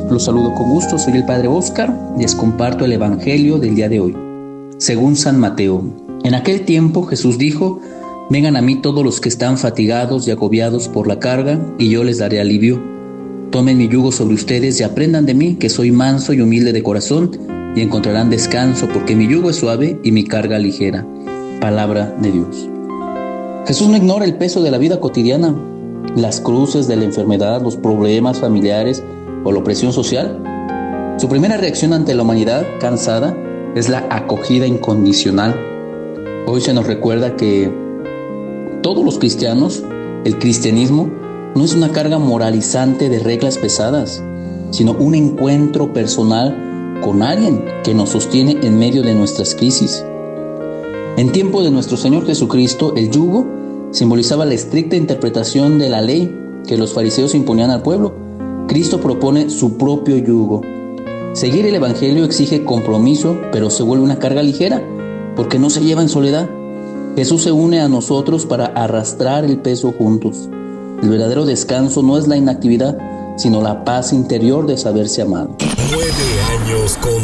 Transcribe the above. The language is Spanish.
Los saludo con gusto, soy el Padre Óscar y les comparto el Evangelio del día de hoy. Según San Mateo, en aquel tiempo Jesús dijo: vengan a mí todos los que están fatigados y agobiados por la carga, y yo les daré alivio. Tomen mi yugo sobre ustedes y aprendan de mí, que soy manso y humilde de corazón, y encontrarán descanso, porque mi yugo es suave y mi carga ligera. Palabra de Dios. Jesús no ignora el peso de la vida cotidiana, las cruces de la enfermedad, los problemas familiares o la opresión social. Su primera reacción ante la humanidad cansada es la acogida incondicional. Hoy se nos recuerda que todos los cristianos, el cristianismo, no es una carga moralizante de reglas pesadas, sino un encuentro personal con alguien que nos sostiene en medio de nuestras crisis. En tiempo de nuestro Señor Jesucristo, el yugo simbolizaba la estricta interpretación de la ley que los fariseos imponían al pueblo. Cristo propone su propio yugo. Seguir el Evangelio exige compromiso, pero se vuelve una carga ligera, porque no se lleva en soledad. Jesús se une a nosotros para arrastrar el peso juntos. El verdadero descanso no es la inactividad, sino la paz interior de saberse amado. 9 años con